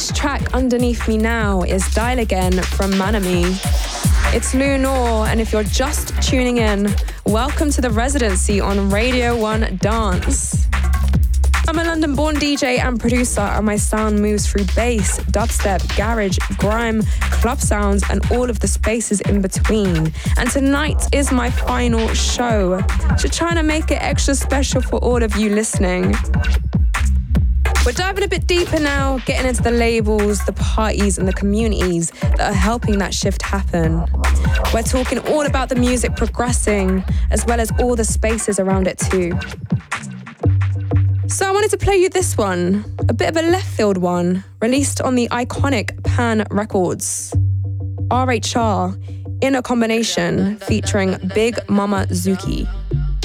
This track underneath me now is Dial Again from Manami. It's Lou Noor, and if you're just tuning in, welcome to the residency on Radio 1 Dance. I'm a London-born DJ and producer, and my sound moves through bass, dubstep, garage, grime, club sounds, and all of the spaces in between. And tonight is my final show, so trying to make it extra special for all of you listening. We're diving a bit deeper now, getting into the labels, the parties, and the communities that are helping that shift happen. We're talking all about the music progressing, as well as all the spaces around it too. So I wanted to play you this one, a bit of a left field one, released on the iconic Pan Records. RHR, in a combination featuring Big Mama Zuki.